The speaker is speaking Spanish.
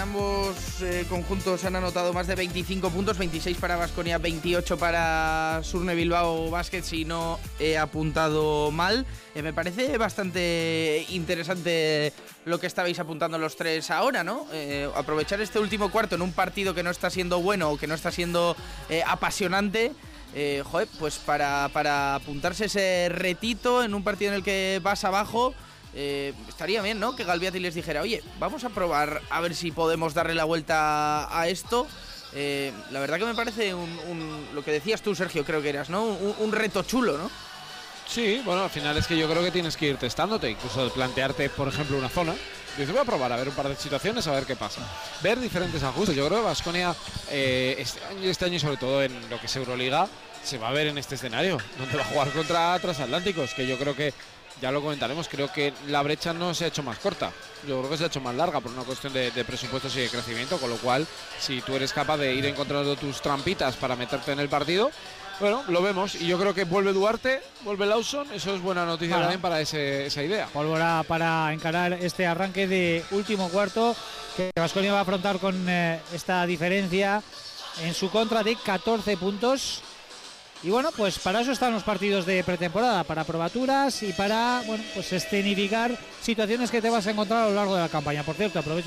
ambos conjuntos han anotado más de 25 puntos, 26 para Baskonia, 28 para Surne Bilbao Basket, si no he apuntado mal. Me parece bastante interesante lo que estabais apuntando los tres ahora, ¿no? Aprovechar este último cuarto en un partido que no está siendo bueno o que no está siendo apasionante. Pues para apuntarse ese retito en un partido en el que vas abajo. Estaría bien, ¿no? Que Galbiati les dijera, oye, vamos a probar a ver si podemos darle la vuelta a esto. La verdad que me parece lo que decías tú, Sergio, creo que eras, ¿no? Un reto chulo, ¿no? Sí, bueno, al final es que yo creo que tienes que ir testándote, incluso plantearte, por ejemplo, una zona. Dices, voy a probar a ver un par de situaciones, a ver qué pasa. Ver diferentes ajustes. Yo creo que Baskonia, este año y sobre todo en lo que es Euroliga, se va a ver en este escenario, donde va a jugar contra transatlánticos, que yo creo que, ya lo comentaremos, creo que la brecha no se ha hecho más corta. Yo creo que se ha hecho más larga por una cuestión de presupuestos y de crecimiento, con lo cual, si tú eres capaz de ir encontrando tus trampitas para meterte en el partido, bueno, lo vemos. Y yo creo que vuelve Duarte, vuelve Lawson, eso es buena noticia también para esa idea. Pólvora para encarar este arranque de último cuarto, que Baskonia va a afrontar con esta diferencia en su contra de 14 puntos. Y bueno, pues para eso están los partidos de pretemporada, para probaturas y para, bueno, pues escenificar situaciones que te vas a encontrar a lo largo de la campaña. Por cierto, aprovecho